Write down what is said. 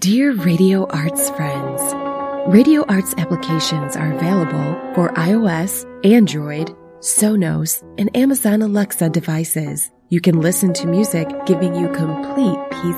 Dear Radio Arts friends, Radio Arts applications are available for iOS, Android, Sonos, and Amazon Alexa devices. You can listen to music, giving you complete peace